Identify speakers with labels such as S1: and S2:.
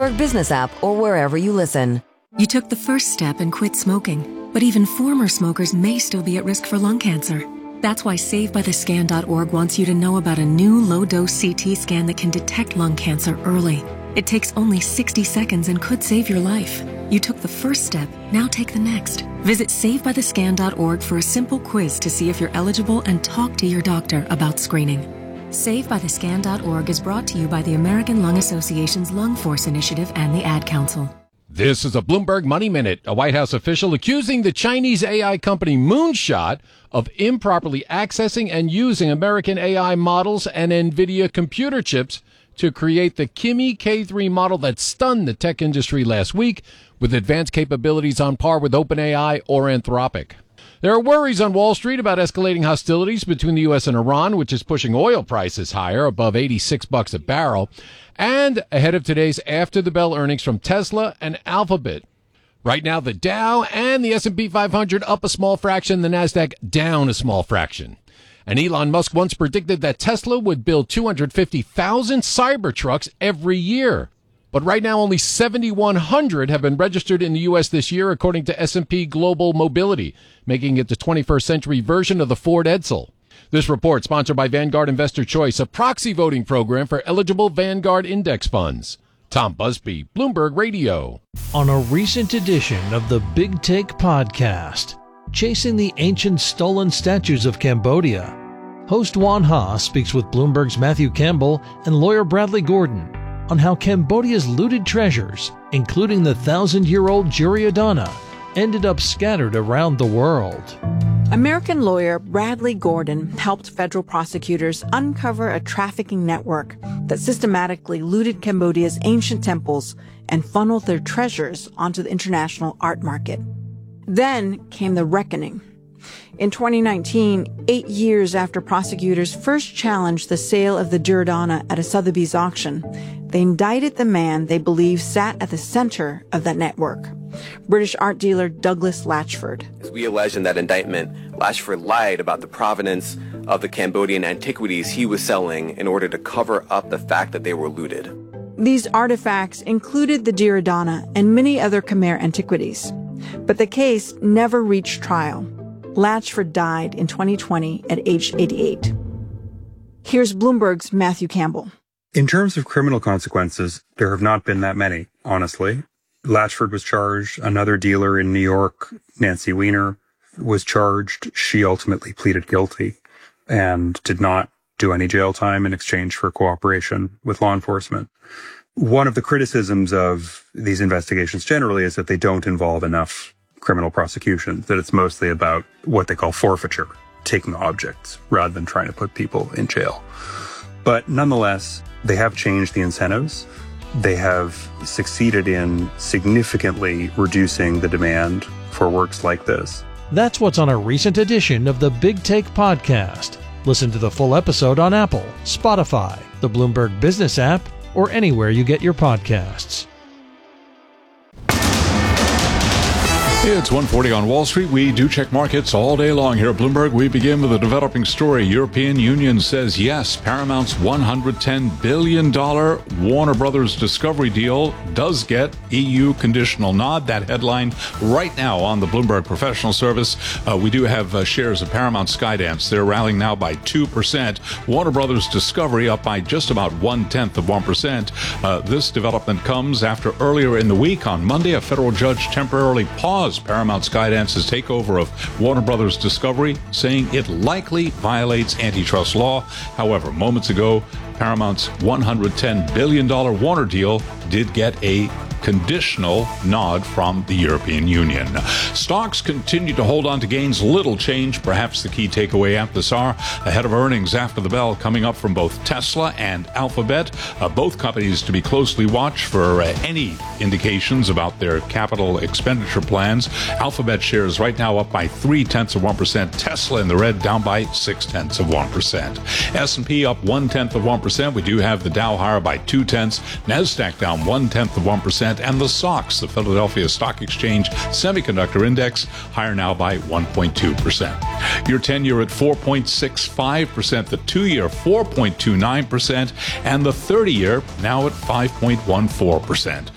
S1: Bloomberg Business app or wherever you listen.
S2: You took the first step and quit smoking, but even former smokers may still be at risk for lung cancer. That's why SaveByTheScan.org wants you to know about a new low-dose CT scan that can detect lung cancer early. It takes only 60 seconds and could save your life. You took the first step, now take the next. Visit SaveByTheScan.org for a simple quiz to see if you're eligible and talk to your doctor about screening. SaveByTheScan.org is brought to you by the American Lung Association's Lung Force Initiative and the Ad Council.
S3: This is a Bloomberg Money Minute. A White House official accusing the Chinese AI company Moonshot of improperly accessing and using American AI models and NVIDIA computer chips to create the Kimi K3 model that stunned the tech industry last week, with advanced capabilities on par with OpenAI or Anthropic. There are worries on Wall Street about escalating hostilities between the U.S. and Iran, which is pushing oil prices higher, above $86 a barrel, and ahead of today's after-the-bell earnings from Tesla and Alphabet. Right now, the Dow and the S&P 500 up a small fraction, the Nasdaq down a small fraction. And Elon Musk once predicted that Tesla would build 250,000 Cybertrucks every year. But right now, only 7,100 have been registered in the U.S. this year, according to S&P Global Mobility, making it the 21st century version of the Ford Edsel. This report, sponsored by Vanguard Investor Choice, a proxy voting program for eligible Vanguard index funds. Tom Busby, Bloomberg Radio.
S4: On a recent edition of the Big Take podcast, Chasing the Ancient Stolen Statues of Cambodia, host Juan Ha speaks with Bloomberg's Matthew Campbell and lawyer Bradley Gordon on how Cambodia's looted treasures, including the 1,000-year-old Duryodhana, ended up scattered around the world.
S5: American lawyer Bradley Gordon helped federal prosecutors uncover a trafficking network that systematically looted Cambodia's ancient temples and funneled their treasures onto the international art market. Then came the reckoning. In 2019, 8 years after prosecutors first challenged the sale of the Duryodhana at a Sotheby's auction, they indicted the man they believe sat at the center of that network, British art dealer Douglas Latchford.
S6: As we allege in that indictment, Latchford lied about the provenance of the Cambodian antiquities he was selling in order to cover up the fact that they were looted.
S5: These artifacts included the Duryodhana and many other Khmer antiquities. But the case never reached trial. Latchford died in 2020 at age 88. Here's Bloomberg's Matthew Campbell.
S7: In terms of criminal consequences, there have not been that many, honestly. Latchford was charged. Another dealer in New York, Nancy Weiner, was charged. She ultimately pleaded guilty and did not do any jail time in exchange for cooperation with law enforcement. One of the criticisms of these investigations generally is that they don't involve enough criminal prosecution, that it's mostly about what they call forfeiture, taking objects, rather than trying to put people in jail. But nonetheless, they have changed the incentives. They have succeeded in significantly reducing the demand for works like this.
S4: That's what's on a recent edition of the Big Take podcast. Listen to the full episode on Apple, Spotify, the Bloomberg Business app, or anywhere you get your podcasts.
S8: It's 1:40 on Wall Street. We do check markets all day long here at Bloomberg. We begin with a developing story. European Union says yes, Paramount's $110 billion Warner Brothers Discovery deal does get EU conditional nod. That headline right now on the Bloomberg Professional Service. We do have shares of Paramount Skydance. They're rallying now by 2%. Warner Brothers Discovery up by just about 0.1%. This development comes after earlier in the week on Monday, a federal judge temporarily paused Paramount Skydance's takeover of Warner Brothers Discovery, saying it likely violates antitrust law. However, moments ago, Paramount's $110 billion Warner deal did get a conditional nod from the European Union. Stocks continue to hold on to gains, little change. Perhaps the key takeaway at this hour, ahead of earnings after the bell coming up from both Tesla and Alphabet. Both companies to be closely watched for any indications about their capital expenditure plans. Alphabet shares right now up by 0.3%. Tesla in the red, down by 0.6%. S&P up 0.1%. We do have the Dow higher by 0.2. Nasdaq down 0.1%. And the SOX, the Philadelphia Stock Exchange Semiconductor Index, higher now by 1.2%. Your 10-year at 4.65%, the 2-year 4.29%, and the 30-year now at 5.14%.